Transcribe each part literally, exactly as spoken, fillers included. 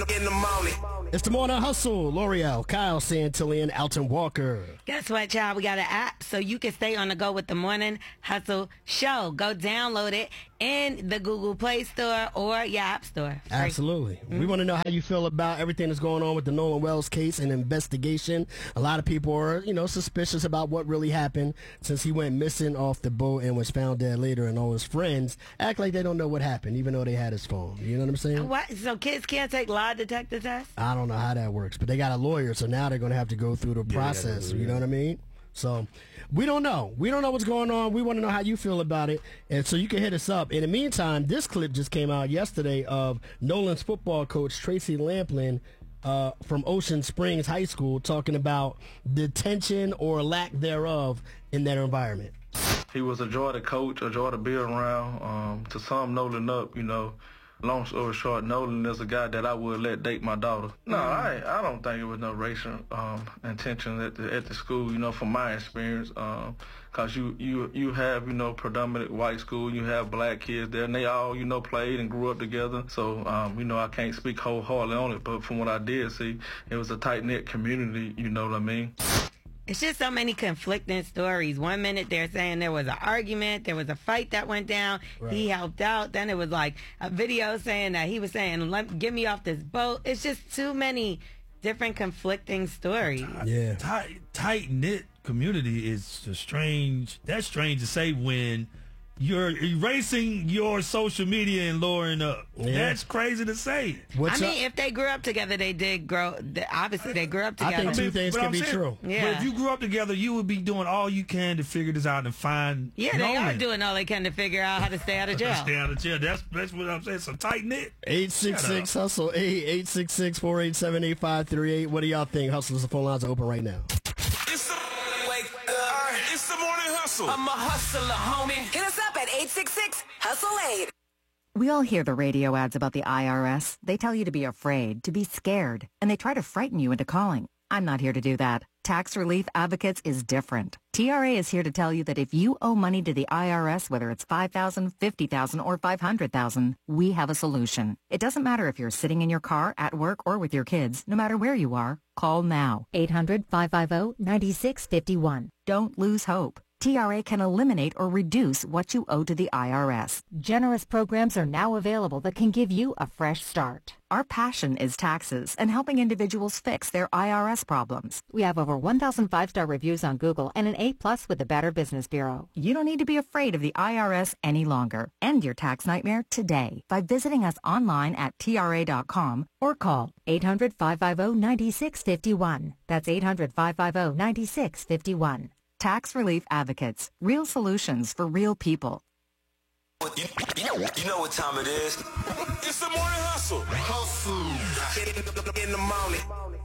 In the morning. It's the Morning Hustle. L'Oreal, Kyle Santillan, Alton Walker. Guess what, child? We got an app so you can stay on the go with the Morning Hustle show. Go download it in the Google Play Store or your App Store. Free. Absolutely. Mm-hmm. We want to know how you feel about everything that's going on with the Nolan Wells case and investigation. A lot of people are, you know, suspicious about what really happened since he went missing off the boat and was found dead later, and all his friends act like they don't know what happened, even though they had his phone. You know what I'm saying? What? So kids can't take lie detector tests? I don't know how that works, but they got a lawyer, so now they're going to have to go through the process. Yeah, yeah. You know what I mean? So we don't know. We don't know what's going on. We want to know how you feel about it, and so you can hit us up. In the meantime, this clip just came out yesterday of Nolan's football coach, Tracy Lamplin, uh, from Ocean Springs High School, talking about detention or lack thereof in that environment. He was a joy to coach, a joy to be around. Um, to sum Nolan up, you know, long story short, Nolan is a guy that I would let date my daughter. No, I I don't think it was no racial um, intention at the at the school, you know, from my experience. Um, Cause you, you you have, you know, predominant white school, you have black kids there, and they all, you know, played and grew up together. So, um, you know, I can't speak wholeheartedly on it, but from what I did see, it was a tight-knit community, you know what I mean? It's just so many conflicting stories. One minute they're saying there was an argument, there was a fight that went down, right. He helped out. Then it was like a video saying that he was saying, Let, get me off this boat. It's just too many different conflicting stories. Yeah. Tight, tight-knit community is a strange, that's strange to say when you're erasing your social media and lowering up. Yeah. That's crazy to say. What's I mean, up? If they grew up together, they did grow. They, obviously, they grew up together. I think two I mean, things can I'm be saying, true. Yeah. But if you grew up together, you would be doing all you can to figure this out and find. Yeah, they Nolan. Are doing all they can to figure out how to stay out of jail. Stay out of jail. That's that's what I'm saying. Some tight knit. Eight six six hustle. Eight eight six six four eight seven eight five three eight. What do y'all think? Hustlers, the phone lines are open right now. It's the wake up. It's the Morning Hustle. I'm a hustler, homie. Hit us up at eight six six hustle eight. We all hear the radio ads about the I R S. They tell you to be afraid, to be scared, and they try to frighten you into calling. I'm not here to do that. Tax Relief Advocates is different. T R A is here to tell you that if you owe money to the I R S, whether it's five thousand dollars, fifty thousand dollars, or five hundred thousand dollars, we have a solution. It doesn't matter if you're sitting in your car, at work, or with your kids. No matter where you are, call now. eight hundred, five five zero, nine six five one. Don't lose hope. T R A can eliminate or reduce what you owe to the I R S. Generous programs are now available that can give you a fresh start. Our passion is taxes and helping individuals fix their I R S problems. We have over one thousand five-star reviews on Google and an A plus with the Better Business Bureau. You don't need to be afraid of the I R S any longer. End your tax nightmare today by visiting us online at T R A dot com or call eight hundred, five five zero, nine six five one. That's eight hundred, five five zero, nine six five one. Tax Relief Advocates. Real solutions for real people. You, you, know, you know what time it is. It's the Morning Hustle. Hustle. In the morning.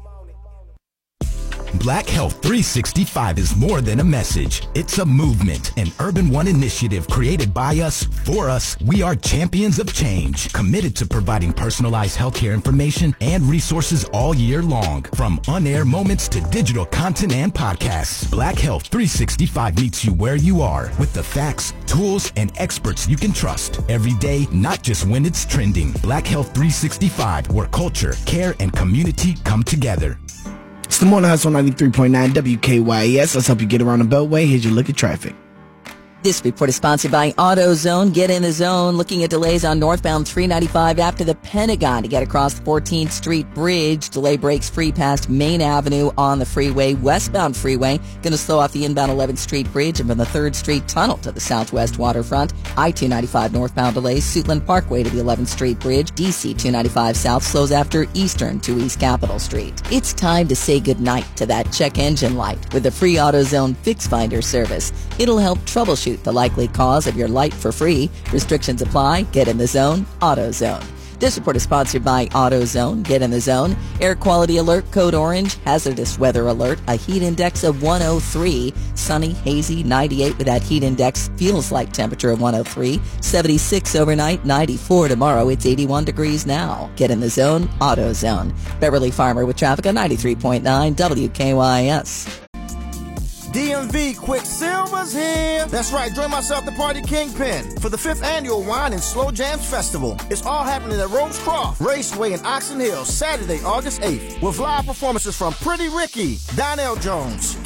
Black Health three sixty-five is more than a message. It's a movement, an Urban One initiative created by us, for us. We are champions of change, committed to providing personalized healthcare information and resources all year long. From on-air moments to digital content and podcasts, Black Health three sixty-five meets you where you are with the facts, tools, and experts you can trust every day, not just when it's trending. Black Health three sixty-five, where culture, care, and community come together. It's the Morning Hustle ninety-three point nine W K Y S. Let's help you get around the Beltway. Here's your look at traffic. This report is sponsored by AutoZone. Get in the zone. Looking at delays on northbound three ninety-five after the Pentagon to get across the fourteenth Street Bridge. Delay breaks free past Main Avenue on the freeway. Westbound freeway going to slow off the inbound eleventh Street Bridge and from the third Street Tunnel to the southwest waterfront. I two ninety-five northbound delays. Suitland Parkway to the eleventh Street Bridge. D C two ninety-five south slows after Eastern to East Capitol Street. It's time to say goodnight to that check engine light with the free AutoZone Fix Finder service. It'll help troubleshoot the likely cause of your light for free. Restrictions apply. Get in the zone. AutoZone. This report is sponsored by AutoZone. Get in the zone. Air quality alert, code orange. Hazardous weather alert. A heat index of one oh three. Sunny, hazy, ninety-eight with that heat index. Feels like temperature of one oh three. seventy-six overnight, ninety-four tomorrow. It's eighty-one degrees now. Get in the zone. AutoZone. Beverly Farmer with traffic on ninety-three point nine W K Y S. D M V Quicksilver's here. That's right, join myself, the Party Kingpin, for the fifth annual Wine and Slow Jams Festival. It's all happening at Rose Croft Raceway in Oxon Hill, Saturday, August eighth, with live performances from Pretty Ricky, Donnell Jones,